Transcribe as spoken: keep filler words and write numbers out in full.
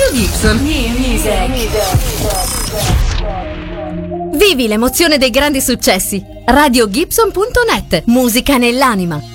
Radio Gibson. Vivi l'emozione dei grandi successi. radio gibson punto net. Musica nell'anima.